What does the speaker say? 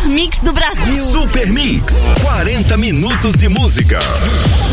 Mix do Brasil. Super Mix, 40 minutos de música.